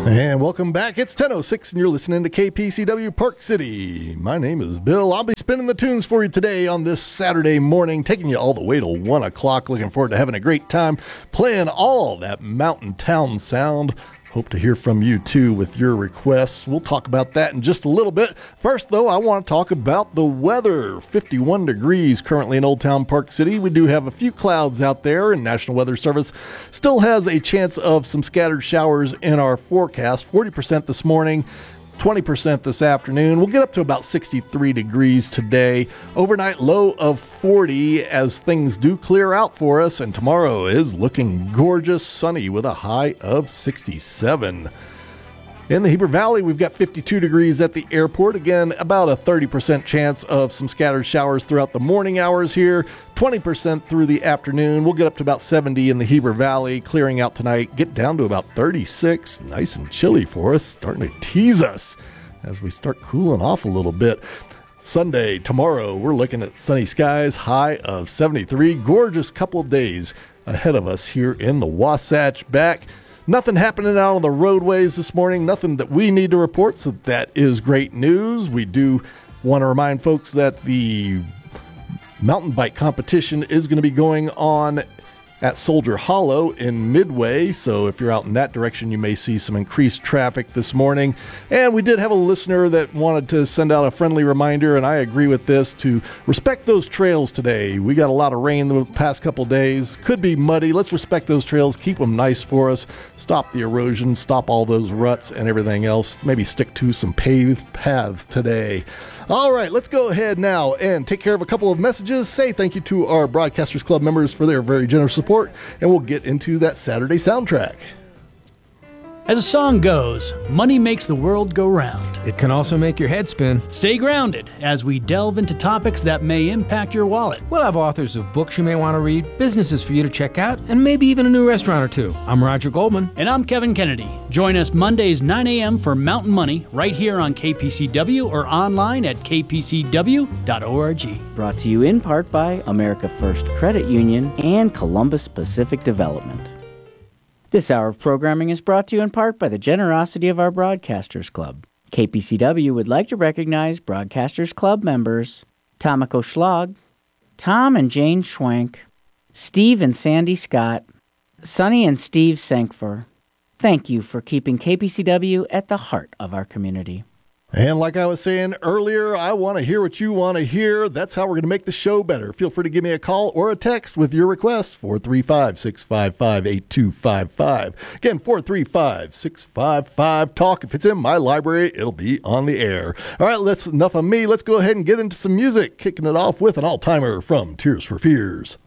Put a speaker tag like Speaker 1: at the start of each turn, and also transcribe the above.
Speaker 1: And welcome back. It's 10:06 and you're listening to KPCW Park City. My name is Bill. I'll be spinning the tunes for you today on this Saturday morning, taking you all the way till 1 o'clock. Looking forward to having a great time playing all that mountain town sound. Hope to hear from you too with your requests. We'll talk about that in just a little bit. First, though, I want to talk about the weather. 51 degrees currently in Old Town Park City. We do have a few clouds out there, and National Weather Service still has a chance of some scattered showers in our forecast. 40% this morning, 20% this afternoon. We'll get up to about 63 degrees today. Overnight low of 40 as things do clear out for us. And tomorrow is looking gorgeous, sunny with a high of 67. In the Heber Valley, we've got 52 degrees at the airport. Again, about a 30% chance of some scattered showers throughout the morning hours here. 20% through the afternoon. We'll get up to about 70 in the Heber Valley, clearing out tonight. Get down to about 36. Nice and chilly for us. Starting to tease us as we start cooling off a little bit. Sunday, tomorrow, we're looking at sunny skies, high of 73. Gorgeous couple of days ahead of us here in the Wasatch back. Nothing happening out on the roadways this morning, nothing that we need to report, so that is great news. We do want to remind folks that the mountain bike competition is going to be going on at Soldier Hollow in Midway, so if you're out in that direction, you may see some increased traffic this morning. And we did have a listener that wanted to send out a friendly reminder, and I agree with this, to respect those trails today. We got a lot of rain the past couple days. Could be muddy. Let's respect those trails, keep them nice for us, stop the erosion, stop all those ruts and everything else. Maybe stick to some paved paths today. All right, let's go ahead now and take care of a couple of messages. Say thank you to our Broadcasters Club members for their very generous support, and we'll get into that Saturday soundtrack.
Speaker 2: As the song goes, money makes the world go round.
Speaker 3: It can also make your head spin.
Speaker 2: Stay grounded as we delve into topics that may impact your wallet.
Speaker 3: We'll have authors of books you may want to read, businesses for you to check out, and maybe even a new restaurant or two. I'm Roger Goldman.
Speaker 2: And I'm Kevin Kennedy. Join us Mondays 9 a.m. for Mountain Money right here on KPCW or online at kpcw.org.
Speaker 4: Brought to you in part by America First Credit Union and Columbus Pacific Development. This hour of programming is brought to you in part by the generosity of our Broadcasters Club. KPCW would like to recognize Broadcasters Club members Tomiko Schlag, Tom and Jane Schwank, Steve and Sandy Scott, Sonny and Steve Sankfor. Thank you for keeping KPCW at the heart of our community.
Speaker 1: And like I was saying earlier, I want to hear what you want to hear. That's how we're going to make the show better. Feel free to give me a call or a text with your request, 435-655-8255. Again, 435-655-TALK. If it's in my library, it'll be on the air. All right, that's enough of me. Let's go ahead and get into some music, kicking it off with an all-timer from Tears for Fears.